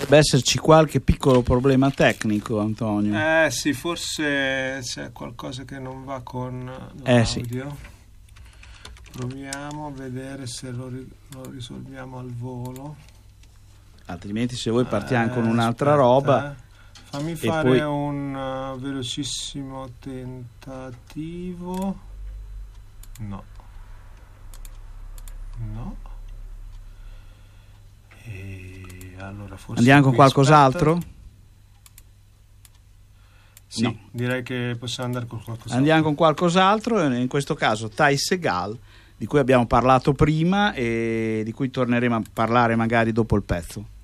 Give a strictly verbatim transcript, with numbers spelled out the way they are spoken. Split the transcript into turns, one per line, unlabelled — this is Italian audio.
Deve esserci qualche piccolo problema tecnico, Antonio.
Eh sì, forse c'è qualcosa che non va con l'audio.
Eh sì.
Proviamo a vedere se lo, ri- lo risolviamo al volo.
Altrimenti se vuoi partiamo
Eh,
con un'altra
aspetta,
roba.
eh. Fammi
e
fare
poi...
un uh, velocissimo tentativo. No. No. E allora forse
Andiamo con
qui,
qualcos'altro?
aspetta. Sì,
No.
direi che possiamo andare con qualcos'altro.
Andiamo con qualcos'altro, in questo caso Ty Segall, di cui abbiamo parlato prima e di cui torneremo a parlare magari dopo il pezzo.